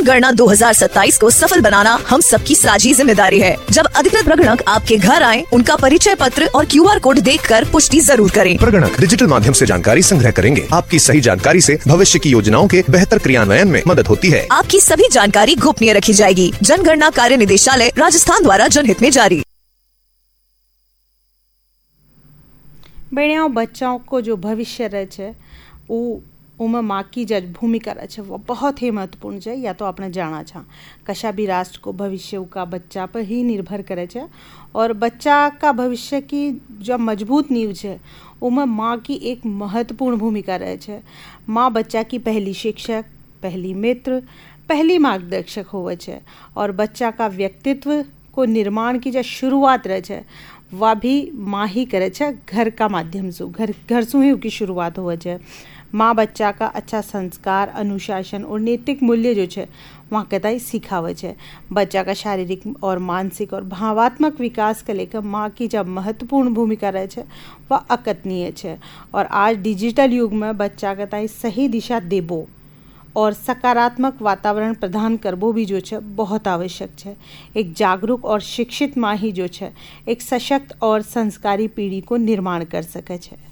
जनगणना 2027 को सफल बनाना हम सबकी साझी जिम्मेदारी है। जब अधिकृत प्रगणक आपके घर आए, उनका परिचय पत्र और QR कोड देखकर पुष्टि जरूर करें। प्रगणक डिजिटल माध्यम से जानकारी संग्रह करेंगे। आपकी सही जानकारी से भविष्य की योजनाओं के बेहतर क्रियान्वयन में मदद होती है। आपकी सभी जानकारी गोपनीय रखी जाएगी। जनगणना कार्य निदेशालय राजस्थान द्वारा जनहित में जारी। बेड़ियाओं बच्चाओं को जो भविष्य रहे छे उमें माँ की जो भूमिका रहे छे वो बहुत ही महत्वपूर्ण है। या तो आपने जाना छा कशा भी राष्ट्र को भविष्य का बच्चा पर ही निर्भर करे छे और बच्चा का भविष्य की जो मजबूत नींव है उमें माँ की एक महत्वपूर्ण भूमिका रहे छे। माँ बच्चा की पहली शिक्षक, पहली मित्र, पहली मार्गदर्शक होवे छे और बच्चा का व्यक्तित्व को निर्माण की जो शुरुआत रहे छे वह भी माँ ही करे छे। घर का माध्यम से घर से ही उसकी शुरुआत होवे छे। माँ बच्चा का अच्छा संस्कार, अनुशासन और नैतिक मूल्य जो है वहाँ कताई सिखावे छे। बच्चा का शारीरिक और मानसिक और भावात्मक विकास के लेकर माँ की जब महत्वपूर्ण भूमिका रहे छे वह अकथनीय है। और आज डिजिटल युग में बच्चा कताई सही दिशा देबो और सकारात्मक वातावरण प्रदान करबो भी जो है बहुत आवश्यक है। एक जागरूक और शिक्षित माँ ही जो है एक सशक्त और संस्कारी पीढ़ी को निर्माण कर सके छे।